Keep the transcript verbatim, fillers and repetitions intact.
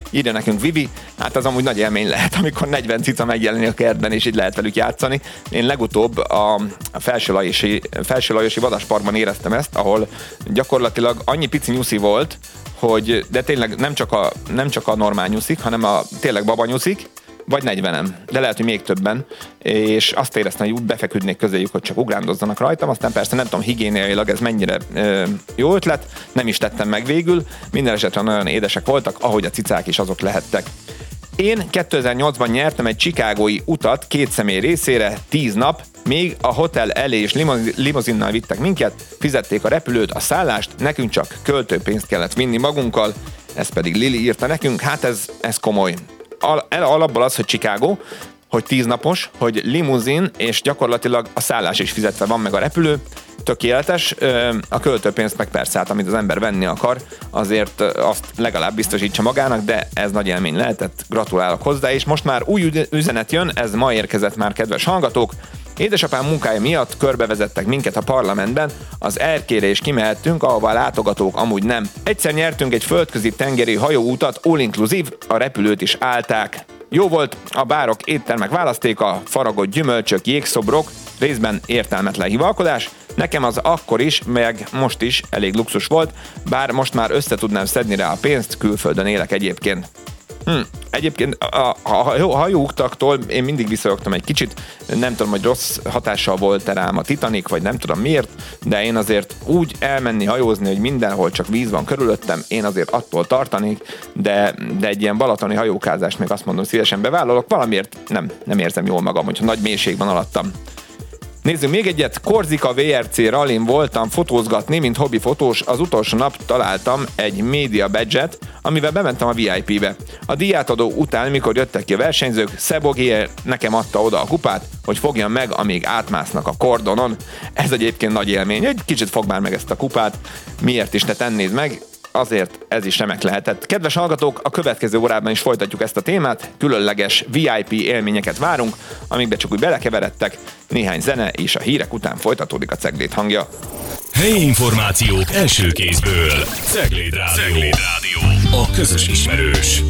Írja nekünk Vivi, hát az amúgy nagy élmény lehet, amikor negyven cica megjelenik a kertben, és így lehet velük játszani. Én legutóbb a Felsőlajosi, Felsőlajosi Vadasparkban éreztem ezt, ahol gyakorlatilag annyi pici nyuszi volt, hogy, de tényleg nem csak a, nem csak a normál nyuszik, hanem a tényleg babanyuszik, vagy negyvenem, de lehet, hogy még többen, és azt éreztem, hogy úgy befeküdnék közéjük, hogy csak ugrándozzanak rajtam, aztán persze nem tudom, higiéniailag ez mennyire ö, jó ötlet, nem is tettem meg végül, minden esetre olyan édesek voltak, ahogy a cicák is azok lehettek. Én kétezer-nyolcban nyertem egy chicagói utat két személy részére, tíz nap, még a hotel elé és limuzinnal vittek minket, fizették a repülőt, a szállást, nekünk csak költőpénzt kellett vinni magunkkal, ezt pedig Lili írta nekünk, hát ez, ez komoly. Al- alapból az, hogy Chicago, hogy tíz napos, hogy limuzin, és gyakorlatilag a szállás is fizetve van, meg a repülő, tökéletes, a költőpénzt meg persze, hát amit az ember venni akar, azért azt legalább biztosítsa magának, de ez nagy élmény lehetett, gratulálok hozzá, és most már új üzenet jön, ez ma érkezett már, kedves hallgatók. Édesapám munkája miatt körbevezettek minket a parlamentben, az erkére is kimehettünk, ahova látogatók amúgy nem. Egyszer nyertünk egy földközi tengeri hajóutat, all inclusive, a repülőt is állták. Jó volt, a bárok, éttermek választéka, faragott gyümölcsök, jégszobrok, részben értelmetlen hivalkodás. Nekem az akkor is, meg most is elég luxus volt, bár most már össze tudnám szedni rá a pénzt, külföldön élek egyébként. Hm. Egyébként a, a, a hajóuktaktól én mindig visszajogtam egy kicsit, nem tudom, hogy rossz hatással volt rám a Titanic, vagy nem tudom miért, de én azért úgy elmenni hajózni, hogy mindenhol csak víz van körülöttem, én azért attól tartanék, de, de egy ilyen balatoni hajókázást még azt mondom, szívesen bevállalok, valamiért nem, nem érzem jól magam, hogyha nagy mélység van alattam. Nézzük még egyet, Korzika vé er cé rallin voltam fotózgatni, mint hobbi fotós, az utolsó nap találtam egy média badge-et, amivel bementem a vé i pé-be. A díjátadó után, mikor jöttek ki a versenyzők, Szebogier nekem adta oda a kupát, hogy fogjam meg, amíg átmásznak a kordonon. Ez egyébként nagy élmény, egy kicsit fog már meg ezt a kupát, miért is ne tennéd meg? Azért ez is remek lehetett. Kedves hallgatók, a következő órában is folytatjuk ezt a témát, különleges vé i pé élményeket várunk, amikbe csak úgy belekeveredtek, néhány zene és a hírek után folytatódik a Cegléd hangja. Helyi információk első kézből. Cegléd Rádió. Cegléd Rádió. A közös ismerős.